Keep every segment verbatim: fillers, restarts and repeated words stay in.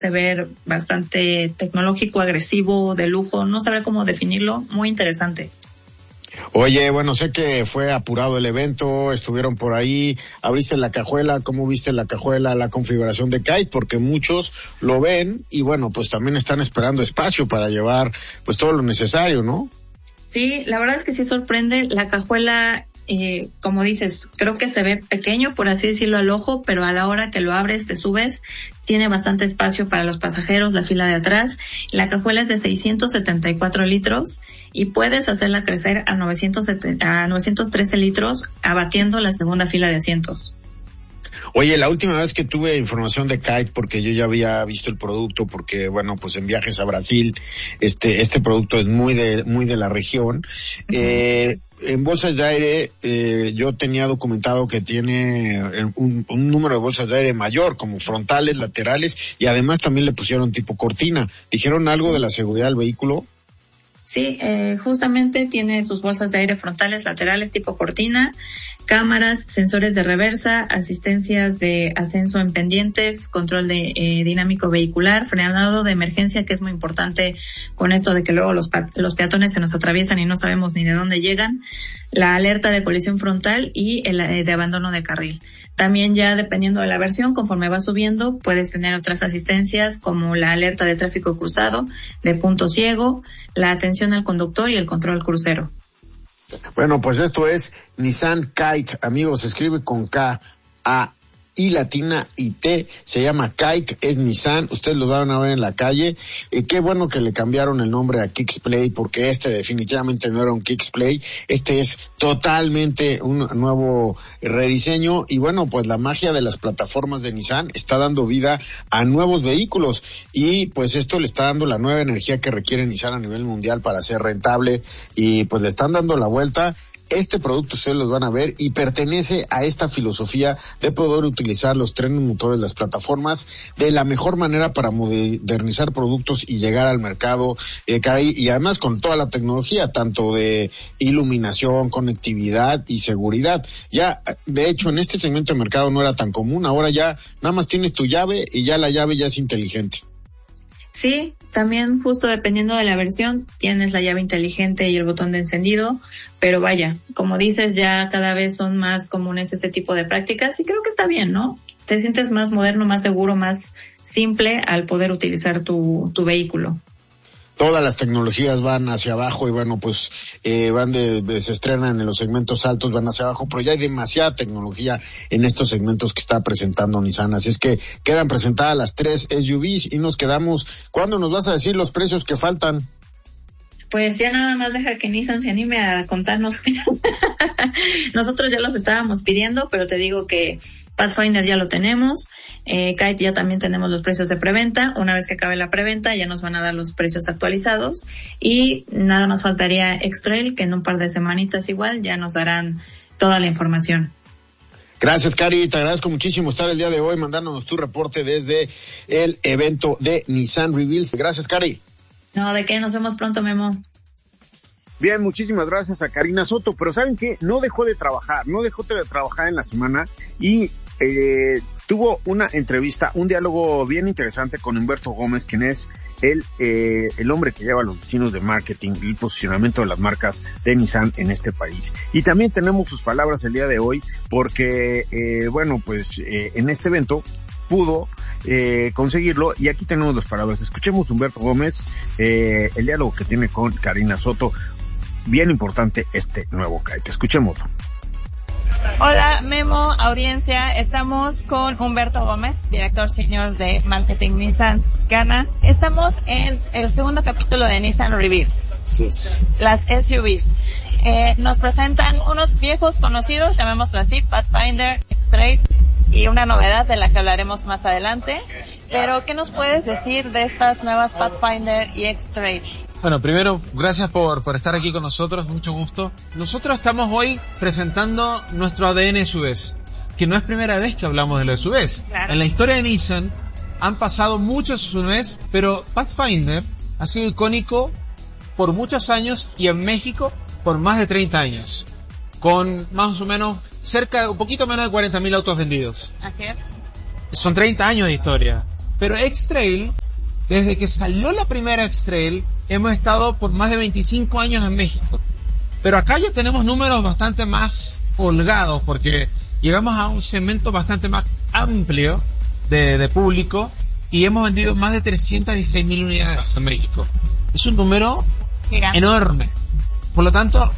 de ver bastante tecnológico, agresivo, de lujo, no sabré cómo definirlo, muy interesante. Oye, bueno, sé que fue apurado el evento, estuvieron por ahí, abriste la cajuela, ¿cómo viste la cajuela, la configuración de Kite? Porque muchos lo ven y bueno, pues también están esperando espacio para llevar pues todo lo necesario, ¿no? Sí, la verdad es que sí sorprende, la cajuela, eh, como dices, creo que se ve pequeño, por así decirlo, al ojo, pero a la hora que lo abres, te subes, tiene bastante espacio para los pasajeros, la fila de atrás. La cajuela es de seiscientos setenta y cuatro litros y puedes hacerla crecer a novecientos trece litros, abatiendo la segunda fila de asientos. Oye, la última vez que tuve información de Kite, porque yo ya había visto el producto, porque bueno, pues en viajes a Brasil, este, este producto es muy de, muy de la región. Uh-huh. Eh, en bolsas de aire, eh, yo tenía documentado que tiene un, un número de bolsas de aire mayor, como frontales, laterales, y además también le pusieron tipo cortina. ¿Dijeron algo de la seguridad del vehículo? Sí, eh, justamente tiene sus bolsas de aire frontales, laterales, tipo cortina, cámaras, sensores de reversa, asistencias de ascenso en pendientes, control de eh, dinámico vehicular, frenado de emergencia, que es muy importante con esto de que luego los, los peatones se nos atraviesan y no sabemos ni de dónde llegan, la alerta de colisión frontal y el eh, de abandono de carril. También ya dependiendo de la versión, conforme va subiendo, puedes tener otras asistencias como la alerta de tráfico cruzado, de punto ciego, la atención al conductor y el control crucero. Bueno, pues esto es Nissan Kite, amigos, se escribe con K, A, I latina y T, se llama Kite, es Nissan, ustedes lo van a ver en la calle. Eh, qué bueno que le cambiaron el nombre a Kixplay, porque este definitivamente no era un Kixplay, este es totalmente un nuevo rediseño y bueno, pues la magia de las plataformas de Nissan está dando vida a nuevos vehículos y pues esto le está dando la nueva energía que requiere Nissan a nivel mundial para ser rentable y pues le están dando la vuelta. Este producto ustedes los van a ver y pertenece a esta filosofía de poder utilizar los trenes motores, las plataformas de la mejor manera para modernizar productos y llegar al mercado, eh, y además con toda la tecnología, tanto de iluminación, conectividad y seguridad. Ya, de hecho, en este segmento de mercado no era tan común, ahora ya nada más tienes tu llave y ya la llave ya es inteligente. Sí, también justo dependiendo de la versión, tienes la llave inteligente y el botón de encendido, pero vaya, como dices, ya cada vez son más comunes este tipo de prácticas y creo que está bien, ¿no? Te sientes más moderno, más seguro, más simple al poder utilizar tu, tu vehículo. Todas las tecnologías van hacia abajo y bueno, pues eh, van de, de, se estrenan en los segmentos altos, van hacia abajo, pero ya hay demasiada tecnología en estos segmentos que está presentando Nissan, así es que quedan presentadas las tres S U Vs y nos quedamos. ¿Cuándo nos vas a decir los precios que faltan? Pues ya nada más deja que Nissan se anime a contarnos. Nosotros ya los estábamos pidiendo, pero te digo que Pathfinder ya lo tenemos, eh, Kite ya también tenemos los precios de preventa. Una vez que acabe la preventa ya nos van a dar los precios actualizados y nada más faltaría X-Trail, que en un par de semanitas igual ya nos darán toda la información. Gracias, Cari, te agradezco muchísimo estar el día de hoy mandándonos tu reporte desde el evento de Nissan Reveals. Gracias, Cari. No, ¿de qué? Nos vemos pronto, Memo. Bien, muchísimas gracias a Karina Soto, pero ¿saben qué? No dejó de trabajar, no dejó de trabajar en la semana y eh, tuvo una entrevista, un diálogo bien interesante con Humberto Gómez, quien es el, eh, el hombre que lleva los destinos de marketing y el posicionamiento de las marcas de Nissan en este país. Y también tenemos sus palabras el día de hoy porque, eh, bueno, pues eh, en este evento pudo eh, conseguirlo y aquí tenemos las palabras. Escuchemos Humberto Gómez, eh, el diálogo que tiene con Karina Soto. Bien importante este nuevo Kite. Escuchémoslo. Hola Memo, audiencia, estamos con Humberto Gómez, director senior de marketing Nissan Ghana. Estamos en el segundo capítulo de Nissan Reveals, sí. Las S U Vs. Eh, nos presentan unos viejos conocidos, llamémoslo así, Pathfinder, X-Trail, y una novedad de la que hablaremos más adelante. Pero, ¿qué nos puedes decir de estas nuevas Pathfinder y X-Trail? Bueno, primero, gracias por, por estar aquí con nosotros, mucho gusto. Nosotros estamos hoy presentando nuestro A D N S U Vs, que no es primera vez que hablamos de los S U Vs. Claro. En la historia de Nissan han pasado muchos S U Vs, pero Pathfinder ha sido icónico por muchos años y en México por más de treinta años, con más o menos cerca, un poquito menos de cuarenta mil autos vendidos. Así es. Son treinta años de historia. Pero X-Trail, desde que salió la primera X-Trail, hemos estado por más de veinticinco años en México. Pero acá ya tenemos números bastante más holgados, porque llegamos a un segmento bastante más amplio de, de público y hemos vendido más de trescientas dieciséis mil unidades en México. Es un número Mira. enorme. Por lo tanto,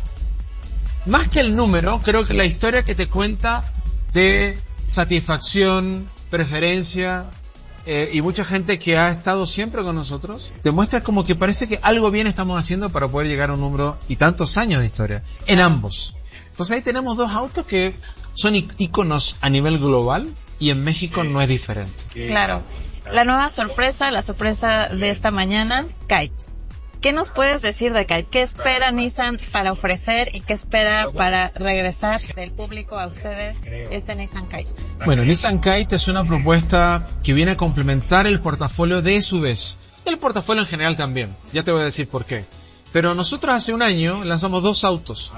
más que el número, creo que la historia que te cuenta de satisfacción, preferencia, eh, y mucha gente que ha estado siempre con nosotros, demuestra como que parece que algo bien estamos haciendo para poder llegar a un número y tantos años de historia, en ambos. Entonces ahí tenemos dos autos que son íconos a nivel global y en México no es diferente. Claro. La nueva sorpresa, la sorpresa de esta mañana, Kite. ¿Qué nos puedes decir de Kite? ¿Qué espera Nissan para ofrecer y qué espera para regresar del público a ustedes este Nissan Kite? Bueno, Nissan Kite es una propuesta que viene a complementar el portafolio de S U Vs. El portafolio en general también. Ya te voy a decir por qué. Pero nosotros hace un año lanzamos dos autos.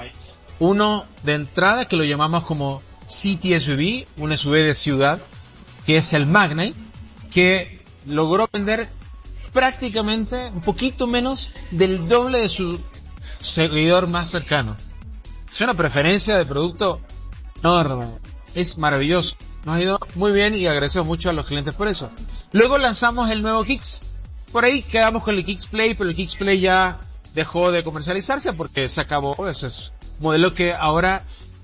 Uno de entrada que lo llamamos como City S U V, un S U V de ciudad, que es el Magnite, que logró vender prácticamente un poquito menos del doble de su seguidor más cercano. Es una preferencia de producto enorme. Es maravilloso. Nos ha ido muy bien y agradecemos mucho a los clientes por eso. Luego lanzamos el nuevo Kicks. Por ahí quedamos con el Kicks Play, pero el Kicks Play ya dejó de comercializarse porque se acabó. Ese es un modelo que ahora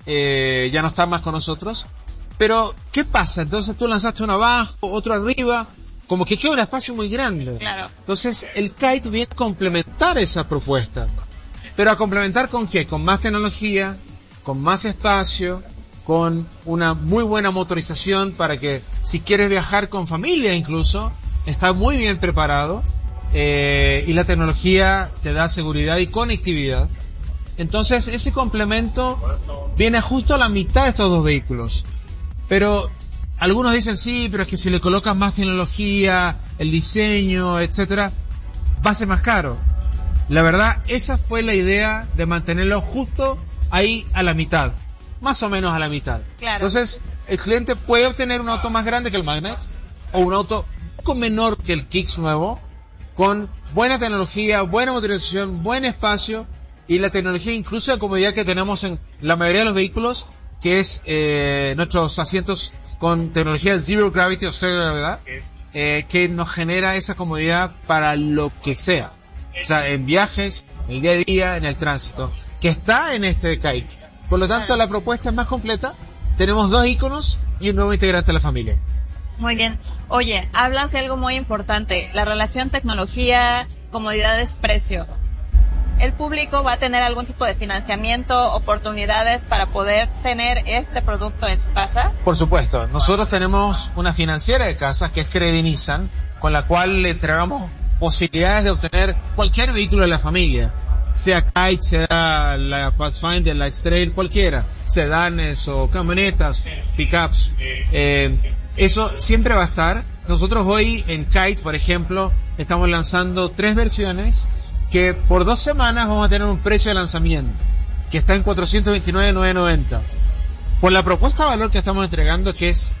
eh, ya no está más con nosotros. Pero, ¿qué pasa? Entonces tú lanzaste uno abajo, otro arriba, como que queda un espacio muy grande. Claro. Entonces el Kite viene a complementar esa propuesta. ¿Pero a complementar con qué? Con más tecnología, con más espacio, con una muy buena motorización para que si quieres viajar con familia incluso, está muy bien preparado. Eh, y la tecnología te da seguridad y conectividad. Entonces ese complemento viene justo a la mitad de estos dos vehículos. Pero algunos dicen sí, pero es que si le colocas más tecnología, el diseño, etcétera, va a ser más caro. La verdad, esa fue la idea de mantenerlo justo ahí a la mitad, más o menos a la mitad. Claro. Entonces, el cliente puede obtener un auto más grande que el Magnet o un auto un poco menor que el Kicks nuevo, con buena tecnología, buena motorización, buen espacio y la tecnología incluso de comodidad que tenemos en la mayoría de los vehículos, que es eh, nuestros asientos con tecnología Zero Gravity o cero gravedad, eh, que nos genera esa comodidad para lo que sea. O sea, en viajes, en el día a día, en el tránsito, que está en este Kite. Por lo tanto, la propuesta es más completa. Tenemos dos iconos y un nuevo integrante de la familia. Muy bien. Oye, hablas de algo muy importante, la relación tecnología, comodidades, precio. ¿El público va a tener algún tipo de financiamiento, oportunidades para poder tener este producto en su casa? Por supuesto. Nosotros tenemos una financiera de casas que es Credit Nissan, con la cual le entregamos posibilidades de obtener cualquier vehículo de la familia. Sea Kite, sea la Pathfinder, la X-Trail, cualquiera. Sedanes o camionetas, pickups. Eh, eso siempre va a estar. Nosotros hoy en Kite, por ejemplo, estamos lanzando tres versiones que por dos semanas vamos a tener un precio de lanzamiento que está en cuatrocientos veintinueve mil novecientos noventa. Por la propuesta de valor que estamos entregando, que es,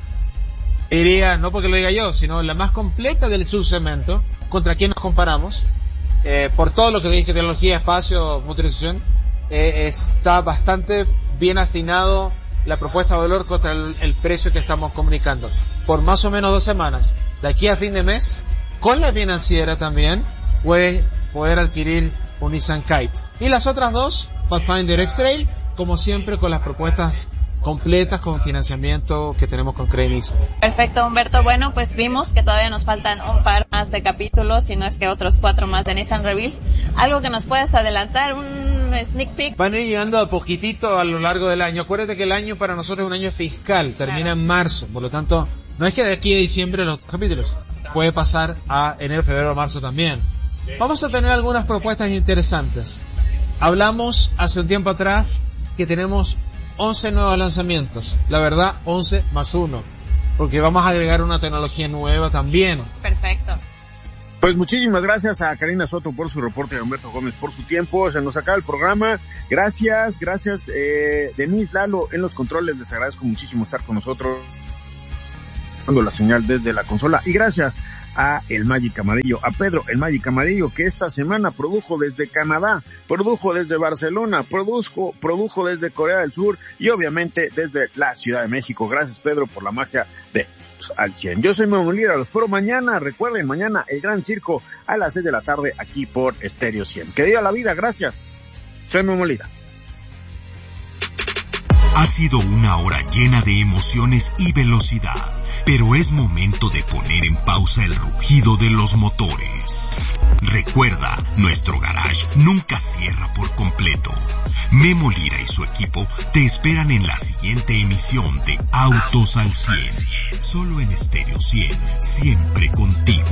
diría, no porque lo diga yo, sino la más completa del subsegmento, contra quien nos comparamos, eh, por todo lo que dije, tecnología, espacio, motorización, eh, está bastante bien afinado la propuesta de valor contra el, el precio que estamos comunicando. Por más o menos dos semanas, de aquí a fin de mes, con la financiera también, puedes poder adquirir un Nissan Kite. Y las otras dos, Pathfinder X-Trail, como siempre con las propuestas completas con financiamiento que tenemos con Credit Nissan. Perfecto, Humberto. Bueno, pues vimos que todavía nos faltan un par más de capítulos, si no es que otros cuatro más de Nissan Reveals. ¿Algo que nos puedas adelantar? ¿Un sneak peek? Van a ir llegando a poquitito a lo largo del año. Acuérdate que el año para nosotros es un año fiscal, termina claro. en marzo, por lo tanto, no es que de aquí a diciembre los capítulos, puede pasar a enero, febrero, marzo también. Vamos a tener algunas propuestas interesantes. Hablamos hace un tiempo atrás que tenemos once nuevos lanzamientos. La verdad, once más uno. Porque vamos a agregar una tecnología nueva también. Perfecto. Pues muchísimas gracias a Karina Soto por su reporte y a Humberto Gómez por su tiempo. Se nos acaba el programa. Gracias, gracias. Eh, Denise, Lalo, en los controles. Les agradezco muchísimo estar con nosotros. Dando la señal desde la consola. Y gracias a el Magic Amarillo, a Pedro el Magic Amarillo, que esta semana produjo desde Canadá, produjo desde Barcelona, produjo, produjo desde Corea del Sur y obviamente desde la Ciudad de México. Gracias, Pedro, por la magia de al cien. Yo soy Memo Lira, los espero mañana. Recuerden, mañana el Gran Circo a las seis de la tarde aquí por Estéreo cien. Que viva la vida, gracias. Soy Memo Lira. Ha sido una hora llena de emociones y velocidad, pero es momento de poner en pausa el rugido de los motores. Recuerda, nuestro garage nunca cierra por completo. Memo Lira y su equipo te esperan en la siguiente emisión de Autos al cien. Solo en Estéreo cien, siempre contigo.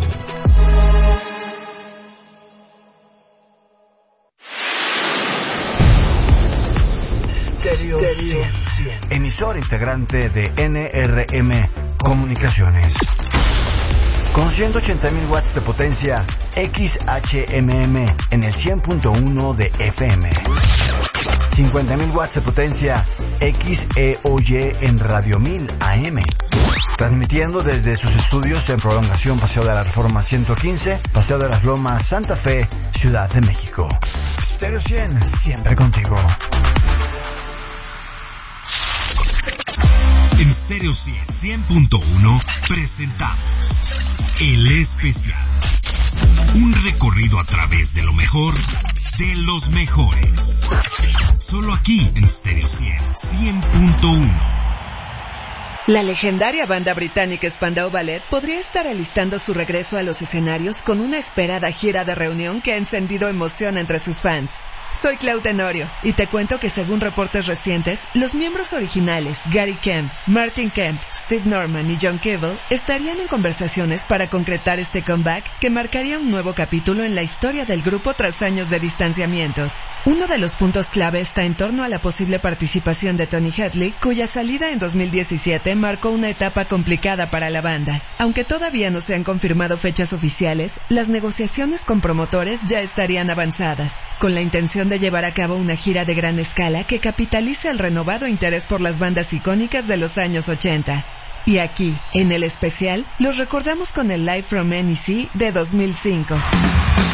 Stereo cien, emisor integrante de N R M Comunicaciones. Con ciento ochenta mil watts de potencia X H M M en el cien punto uno de F M. cincuenta mil watts de potencia X E O Y en Radio mil A M. Transmitiendo desde sus estudios en Prolongación Paseo de la Reforma ciento quince, Paseo de las Lomas, Santa Fe, Ciudad de México. Stereo cien, siempre contigo. En Stereo cien, cien punto uno presentamos El Especial. Un recorrido a través de lo mejor de los mejores. Solo aquí en Stereo cien, cien punto uno. La legendaria banda británica Spandau Ballet podría estar alistando su regreso a los escenarios con una esperada gira de reunión que ha encendido emoción entre sus fans. Soy Clau Tenorio y te cuento que según reportes recientes, los miembros originales Gary Kemp, Martin Kemp, Steve Norman y John Cable estarían en conversaciones para concretar este comeback que marcaría un nuevo capítulo en la historia del grupo tras años de distanciamientos. Uno de los puntos clave está en torno a la posible participación de Tony Hadley, cuya salida en dos mil diecisiete marcó una etapa complicada para la banda. Aunque todavía no se han confirmado fechas oficiales, las negociaciones con promotores ya estarían avanzadas, con la intención de llevar a cabo una gira de gran escala que capitalice el renovado interés por las bandas icónicas de los años ochenta. Y aquí, en El Especial, los recordamos con el Live from N E C de dos mil cinco.